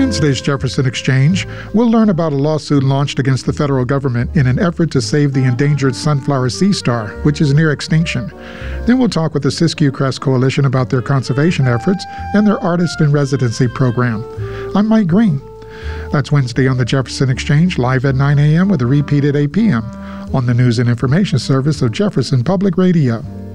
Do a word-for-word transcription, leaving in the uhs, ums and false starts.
Wednesday's Jefferson Exchange, we'll learn about a lawsuit launched against the federal government in an effort to save the endangered sunflower sea star, which is near extinction. Then we'll talk with the Siskiyou Crest Coalition about their conservation efforts and their Artist in Residency program. I'm Mike Green. That's Wednesday on the Jefferson Exchange, live at nine a.m. with a repeat at eight p.m. on the News and Information Service of Jefferson Public Radio.